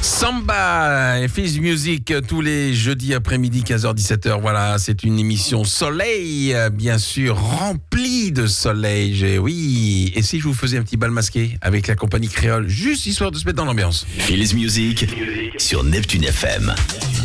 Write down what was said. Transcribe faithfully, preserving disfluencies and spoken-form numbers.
Samba et Fizz Music tous les jeudis après-midi quinze heures dix-sept heures. Voilà, c'est une émission soleil, bien sûr, remplie de soleil. J'ai, oui. Et si je vous faisais un petit bal masqué avec la compagnie créole, juste histoire de se mettre dans l'ambiance. Fizz Music sur Neptune F M.